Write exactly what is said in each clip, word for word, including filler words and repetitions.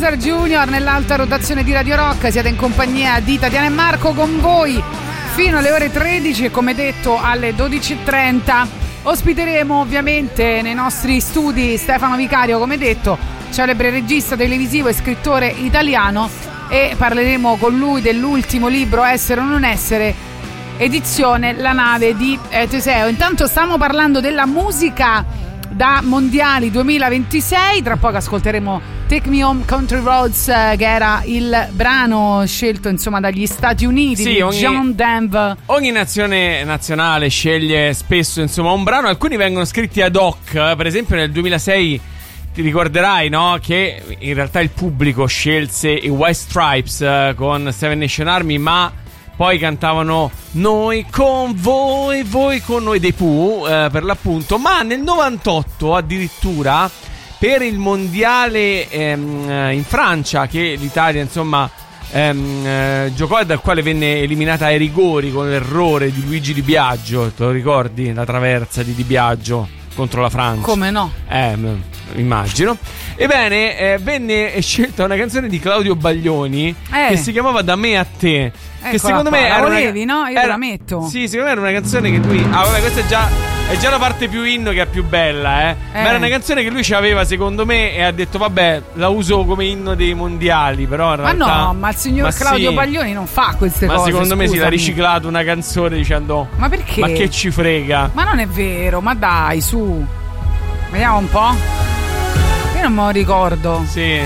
Cesar Junior nell'alta rotazione di Radio Rock. Siete in compagnia di Tatiana e Marco con voi fino alle ore tredici e come detto alle dodici e trenta ospiteremo ovviamente nei nostri studi Stefano Vicario, come detto, celebre regista televisivo e scrittore italiano, e parleremo con lui dell'ultimo libro Essere o non essere, edizione La nave di eh, Teseo. Intanto stiamo parlando della musica da mondiali duemilaventisei. Tra poco ascolteremo Take Me Home Country Roads, eh, che era il brano scelto insomma dagli Stati Uniti, sì, di ogni, John Denver. Ogni nazione nazionale sceglie spesso insomma un brano, alcuni vengono scritti ad hoc. Per esempio nel duemilasei ti ricorderai, no, che in realtà il pubblico scelse i White Stripes eh, con Seven Nation Army, ma poi cantavano Noi con voi, voi con noi dei Pooh, eh, per l'appunto. Ma nel novantotto addirittura, per il mondiale ehm, in Francia, che l'Italia insomma ehm, eh, giocò e dal quale venne eliminata ai rigori con l'errore di Luigi Di Biagio, te lo ricordi? La traversa di Di Biagio contro la Francia. Come no? Eh, immagino. Ebbene, eh, venne scelta una canzone di Claudio Baglioni eh. che si chiamava Da me a te. Che Eccola secondo qua. me la era volevi, una... no? Io era... te la metto. Sì, secondo me era una canzone che lui... Ah, vabbè, questa è già... È già la parte più inno che è più bella, eh. eh. Ma era una canzone che lui ci aveva, secondo me, e ha detto, vabbè, la uso come inno dei mondiali, però in realtà... Ma no, ma il signor ma Claudio sì. Baglioni non fa queste ma cose, Ma secondo me si l'ha scusami. riciclato una canzone dicendo... Ma perché? Ma che ci frega? Ma non è vero, ma dai, su. Vediamo un po'. Io non me lo ricordo. Sì.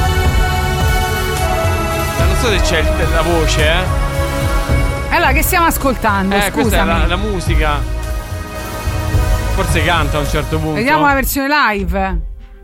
Ma non so se c'è il- la voce, eh. Allora, che stiamo ascoltando? Eh, Scusami. questa è la, la musica. Forse canta a un certo punto. Vediamo la versione live.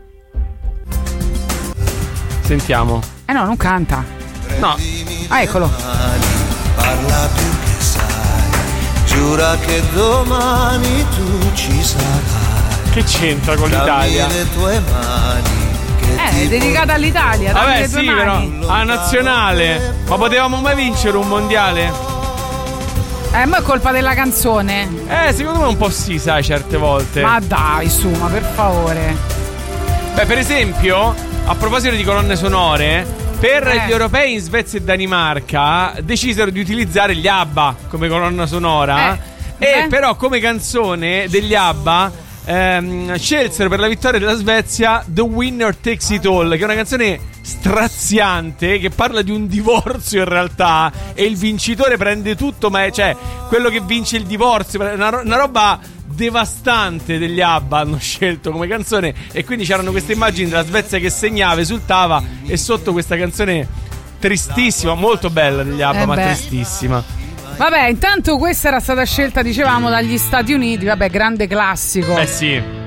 Sentiamo. Eh no, non canta. No. Ah, eccolo. Parla più che sai, giura che domani tu ci sarai. Che c'entra con l'Italia? Dammi le tue mani. Eh, è dedicata all'Italia. Dammi Vabbè, le tue sì, mani. però a nazionale. Ma potevamo mai vincere un mondiale? Eh, ma è colpa della canzone. Eh, secondo me un po' sì, sai, certe volte. Ma dai, su, ma per favore. Beh, per esempio, a proposito di colonne sonore, per Eh. gli europei in Svezia e Danimarca decisero di utilizzare gli ABBA come colonna sonora. Eh. E Eh. però come canzone degli ABBA ehm, scelsero per la vittoria della Svezia The Winner Takes It All, che è una canzone straziante che parla di un divorzio in realtà, e il vincitore prende tutto, ma è cioè quello che vince il divorzio, una, ro- una roba devastante degli ABBA hanno scelto come canzone, e quindi c'erano queste immagini della Svezia che segnava, esultava, e sotto questa canzone tristissima, molto bella degli ABBA, Eh ma beh. tristissima. Vabbè, intanto questa era stata scelta, dicevamo, dagli Stati Uniti. Vabbè, grande classico. Eh sì.